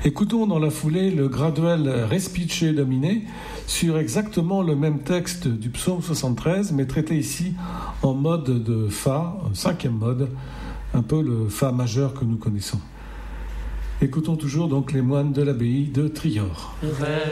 Écoutons dans la foulée le graduel Respice Domine sur exactement le même texte du psaume 73, mais traité ici en mode de Fa, un cinquième mode, un peu le Fa majeur que nous connaissons. Écoutons toujours donc les moines de l'abbaye de Trior.